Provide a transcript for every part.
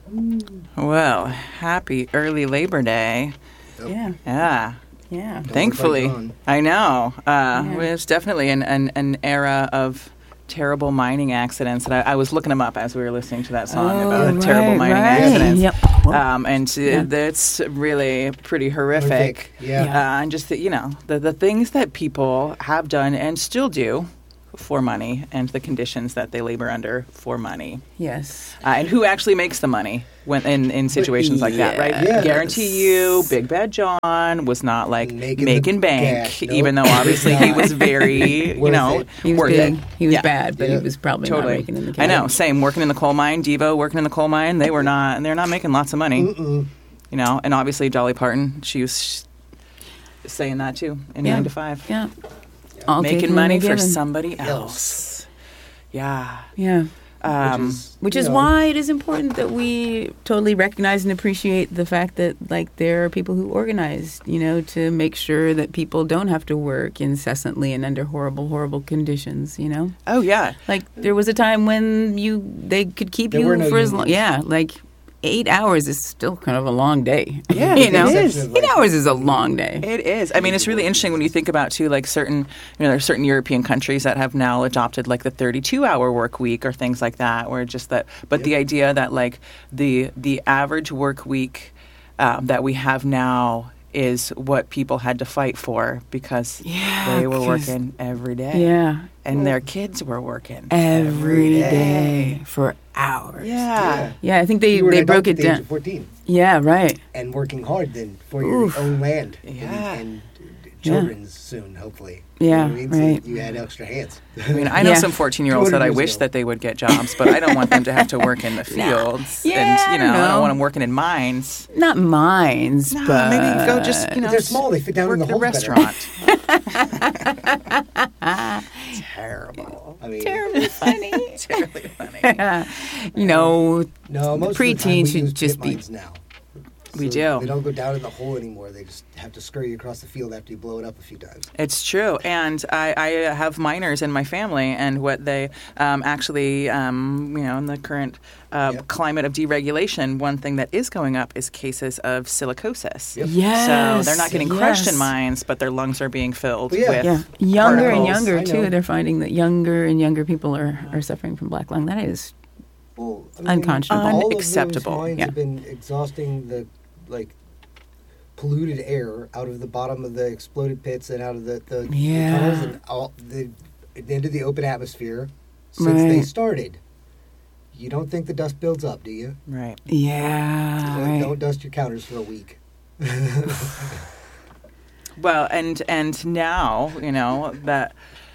Well, happy early Labor Day. Yeah. Yeah. Yeah. Thankfully. I know. It's definitely an era of terrible mining accidents. And I was looking them up as we were listening to that song about terrible mining accidents. Yep. And that's really pretty horrific. Yeah. And just, the things that people have done and still do for money and the conditions that they labor under for money. Yes. And who actually makes the money when in situations like that, right? Yes. Guarantee you, Big Bad John was not like making bank, cash, nope. even though obviously he was very, He was worth big. it. He was bad, but he was probably not making in the cash. I know. Same. Working in the coal mine, Devo working in the coal mine. They're not making lots of money. And obviously Dolly Parton, she was saying that too in 9 to 5. Yeah. Making money for somebody else. Yeah. Yeah. Which is why it is important that we totally recognize and appreciate the fact that, like, there are people who organize, to make sure that people don't have to work incessantly and under horrible, horrible conditions, Oh, yeah. Like, there was a time when they could keep you for as long. Yeah, like 8 hours is still kind of a long day. Yeah, it is. 8 hours is a long day. It is. I mean, it's really interesting when you think about, too, like there are certain European countries that have now adopted, like, the 32-hour work week or things like that, where just that. But the idea that, like, the average work week that we have now is what people had to fight for because they were working every day. Yeah. And their kids were working every day for hours. Yeah. Yeah, I think they broke it down. 14. Yeah, right. And working hard then for your own land. Yeah. And children's soon, hopefully. Yeah, right. So you had extra hands. I mean, I know some 14-year-olds that I wish that they would get jobs, but I don't want them to have to work in the fields. Yeah, and, I don't want them working in mines. Not mines, but maybe go just, they're small. They fit down work in the restaurant. Terrible. I mean, terribly funny. Terribly funny. No, most preteens of the time should just be. now. We do. They don't go down in the hole anymore. They just have to scurry across the field after you blow it up a few times. It's true. And I have miners in my family, and what they actually, in the current climate of deregulation, one thing that is going up is cases of silicosis. Yep. Yes. So they're not getting crushed in mines, but their lungs are being filled with younger particles. and younger, too. They're finding that younger and younger people are suffering from black lung. That is unconscionable. Unacceptable. All of those mines have been exhausting the polluted air out of the bottom of the exploded pits and out of the tunnels and into the open atmosphere since they started. You don't think the dust builds up, do you? Right. Yeah. Don't dust your counters for a week. Well, and now, that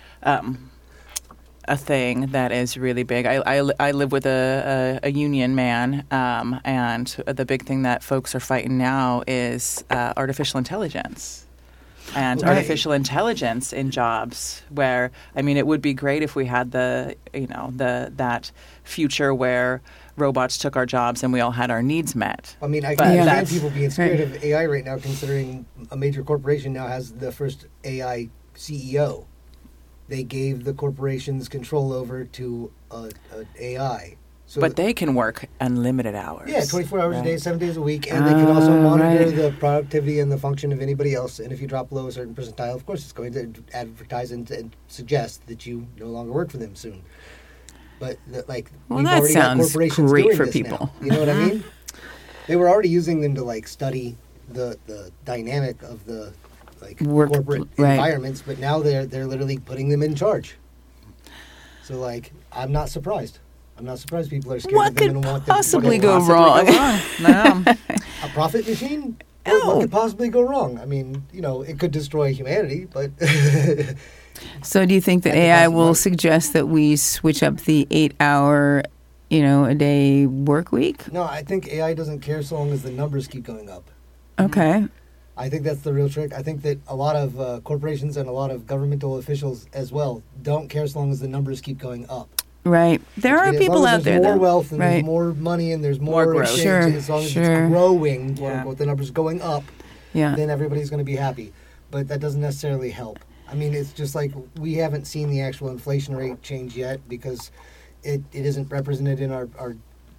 a thing that is really big. I live with a union man, and the big thing that folks are fighting now is artificial intelligence. And artificial intelligence in jobs where, it would be great if we had that future where robots took our jobs and we all had our needs met. I can understand people being scared of AI right now, considering a major corporation now has the first AI CEO. They gave the corporations control over to AI. So but they can work unlimited hours. Yeah, 24 hours a day, 7 days a week. And they can also monitor the productivity and the function of anybody else. And if you drop below a certain percentile, of course, it's going to advertise and suggest that you no longer work for them soon. But, we've already got corporations great doing for this people. now. You know what I mean? They were already using them to, study the dynamic of the corporate environments, but now they're literally putting them in charge. So I'm not surprised. I'm not surprised people are scared of them and want them. What could possibly go wrong? A profit machine? What could possibly go wrong? It could destroy humanity, but So do you think that AI will suggest that we switch up the 8-hour, a day work week? No, I think AI doesn't care so long as the numbers keep going up. Okay. I think that's the real trick. I think that a lot of corporations and a lot of governmental officials as well don't care so long as the numbers keep going up. Right. There are people out there, there's more though. wealth and there's more money and there's more growth. exchange, as long as it's growing, quote unquote, the numbers going up, then everybody's going to be happy. But that doesn't necessarily help. It's just we haven't seen the actual inflation rate change yet because it isn't represented in our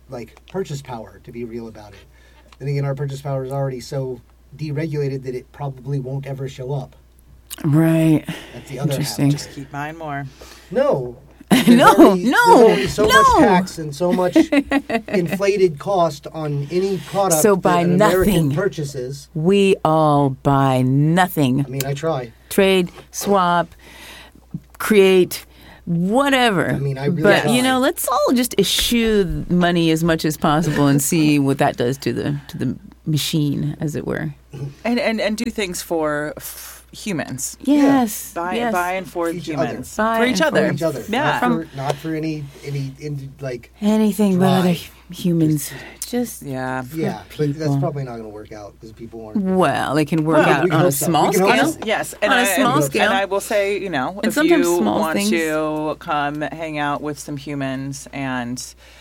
like purchase power to be real about it. Then again, our purchase power is already so deregulated that it probably won't ever show up. Right. That's the other Interesting. Just keep buying more. No. There's already so much tax and so much inflated cost on any product so buy that an nothing. American purchases. We all buy nothing. I mean, I try. Trade, swap, create, whatever. I mean, I really but try. let's all just eschew money as much as possible and see what that does to the machine, as it were. And do things for humans. Yes. By and for Each humans. other. For each other. For each other. Yeah. Not for any like Anything but other drive. humans. Just Yeah. Yeah, but that's people. probably not going to work out because people won't. well, it can work Well, out we can on a hope so. small We can hope scale. so. Yes, On a small scale. And I will say, And if sometimes you small want things. to come hang out with some humans and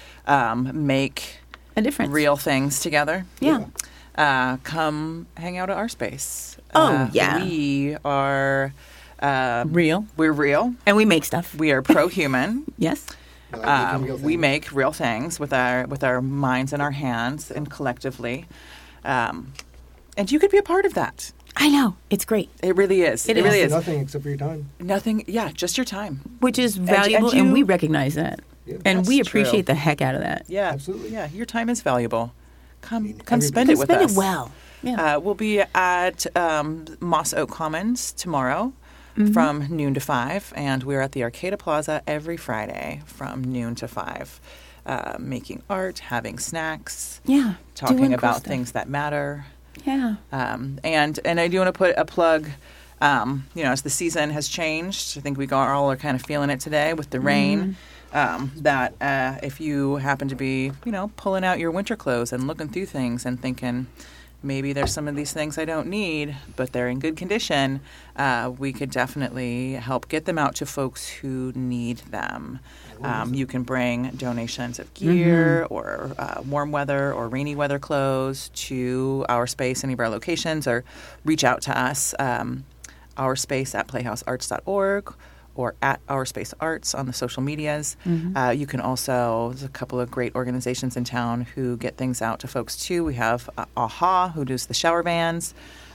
make A difference. real things together, Yeah. come hang out at our space. Oh, yeah. We are Real. we're real. And we make stuff. We are pro-human. Yes. We make real things with our minds and our hands and collectively, and you could be a part of that. I know. It's great. It really is. It It really is. is. Nothing except for your time. Nothing. Yeah, just your time. Which is valuable, and, you- we recognize that. Yeah. And That's we true. appreciate the heck out of that. Yeah, Absolutely. Yeah, your time is valuable. Come everybody- spend it with Spend us. it well. Yeah. We'll be at Moss Oak Commons tomorrow from noon to 5, and we're at the Arcata Plaza every Friday from noon to 5, making art, having snacks, Yeah. talking Doing cool about stuff. things that matter. Yeah. And I do want to put a plug. As the season has changed, I think we all are kind of feeling it today with the rain. That if you happen to be, pulling out your winter clothes and looking through things and thinking, maybe there's some of these things I don't need, but they're in good condition, we could definitely help get them out to folks who need them. You can bring donations of gear or warm weather or rainy weather clothes to our space, any of our locations, or reach out to us, our space at playhousearts.org or at Our Space Arts on the social medias. You can also, there's a couple of great organizations in town who get things out to folks too. We have AHA, who does the shower vans.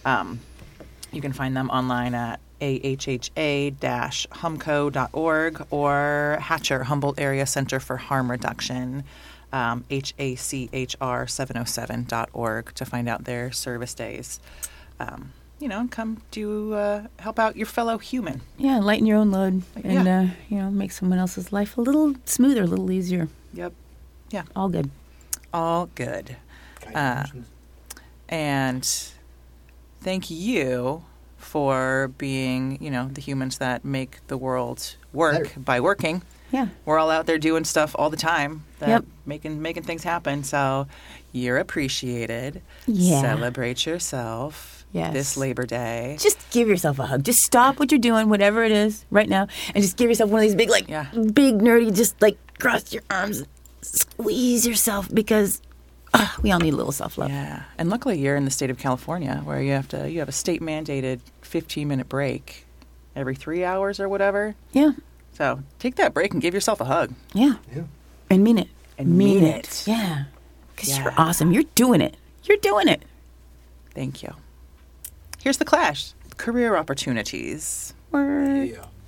You can find them online at ahha-humco.org or Hatcher, Humboldt Area Center for Harm Reduction, HACHR707.org to find out their service days. And come to help out your fellow human. Yeah, lighten your own load and, make someone else's life a little smoother, a little easier. Yep. Yeah. All good. All good. Kind of emotions. And thank you for being, the humans that make the world work Better. by working. Yeah. We're all out there doing stuff all the time, Yep. making things happen. So you're appreciated. Yeah. Celebrate yourself. Yes. This Labor Day. Just give yourself a hug. Just stop what you're doing, whatever it is, right now, and just give yourself one of these big, big nerdy, just cross your arms, squeeze yourself because we all need a little self-love. Yeah, and luckily you're in the state of California where you have a state mandated 15-minute break every 3 hours or whatever. Yeah. So take that break and give yourself a hug. Yeah. Yeah. And mean it. And mean it. Yeah. Because Yeah. you're awesome. You're doing it. You're doing it. Thank you. Here's the Clash. Career opportunities. Word. Yeah.